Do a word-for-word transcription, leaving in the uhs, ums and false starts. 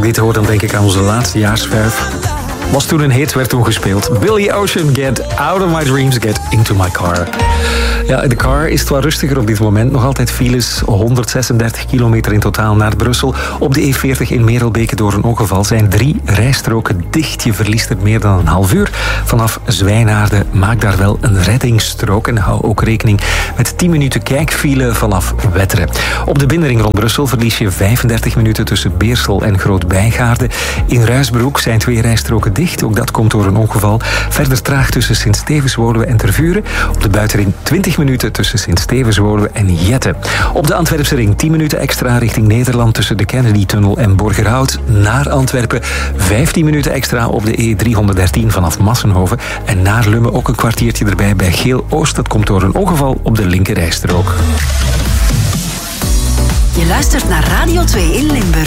ik dit hoor, dan denk ik aan onze laatste jaarsverf. Was toen een hit, werd toen gespeeld. Billy Ocean, Get Out of My Dreams, Get Into My Car. Ja, in de car is het wel rustiger op dit moment. Nog altijd files, honderdzesendertig kilometer in totaal naar Brussel. Op de E veertig in Merelbeke door een ongeval zijn drie rijstroken dicht. Je verliest er meer dan een half uur. Vanaf Zwijnaarden maak daar wel een reddingsstrook. En hou ook rekening met tien minuten kijkfile vanaf Wetteren. Op de binnenring rond Brussel verlies je vijfendertig minuten tussen Beersel en Groot-Bijgaarde. In Ruisbroek zijn twee rijstroken dicht. Ook dat komt door een ongeval. Verder traag tussen Sint-Stevenswoluwe en Tervuren. Op de buitenring twintig minuten tussen Sint-Stevenswoluwe en Jette. Op de Antwerpse ring tien minuten extra richting Nederland tussen de Kennedy-tunnel en Borgerhout naar Antwerpen. vijftien minuten extra op de E driehonderddertien vanaf Massenhoven. En naar Lummen ook een kwartiertje erbij bij Geel-Oost. Dat komt door een ongeval op de linkerrijstrook. Je luistert naar Radio twee in Limburg.